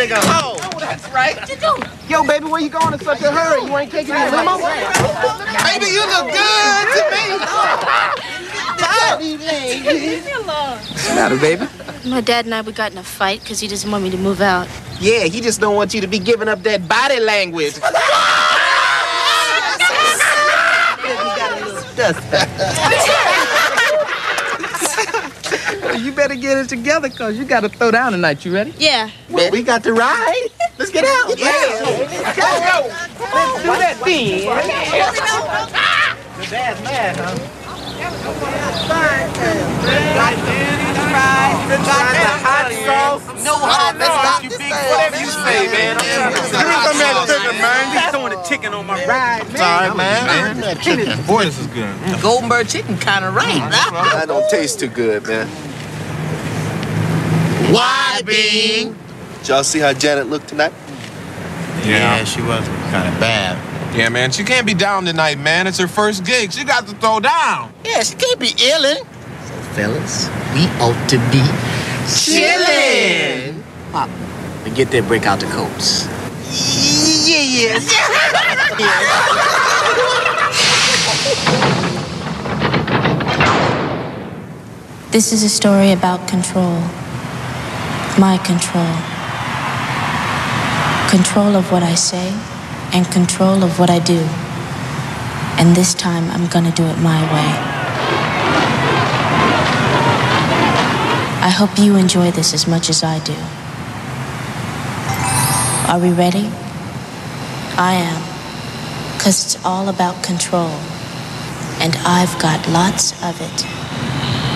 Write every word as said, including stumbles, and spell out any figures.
bigger hoe. Oh, that's right. What you doing? Yo, baby, where you going in such a hurry? You ain't taking me limo? Baby, you look good to me. Body lady. What's the matter, baby? My dad and I, we got in a fight because he doesn't want me to move out. Yeah, he just don't want you to be giving up that body language. Well, you better get it together, because you got to throw down tonight. You ready? Yeah. Well, we got to ride. Let's get out. Yeah. Let's go. Let's do that thing. The dad's mad, huh? No hot, let's stop you big. Whatever you say, man. Come here, chicken, man. He's throwing a chicken on my ride, man. Sorry, man. Boy, this is good. Goldenberg chicken kind of right. That don't taste too good, man. Why, Bing? Did y'all see how Janet looked tonight? Yeah. she was kind of bad. Yeah, man. She can't be down tonight, man. It's her first gig. She got to throw down. Yeah, she can't be illin'. So, fellas, we ought to be Chillin'. Pop, and get that break out the coats. Yeah, yeah. This is a story about control. My control. Control of what I say and control of what I do. And this time I'm gonna do it my way. I hope you enjoy this as much as I do. Are we ready? I am. 'Cause it's all about control. And I've got lots of it.